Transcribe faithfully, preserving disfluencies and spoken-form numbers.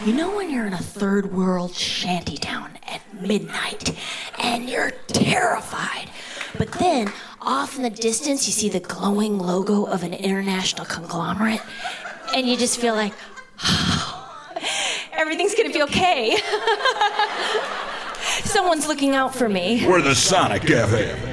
You know when you're in a third world shantytown at midnight and you're terrified, but then off in the distance you see the glowing logo of an international conglomerate and you just feel like, oh, everything's gonna be okay. Someone's looking out for me. We're the Sonic Cafe.